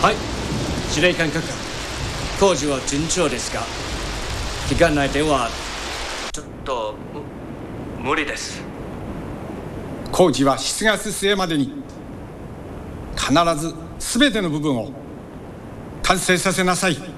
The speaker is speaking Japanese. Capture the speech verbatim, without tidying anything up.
はい、司令官閣下、工事は順調ですが、期間内ではちょっと無理です。 工事はしちがつ末までに必ず全ての部分を完成させなさい。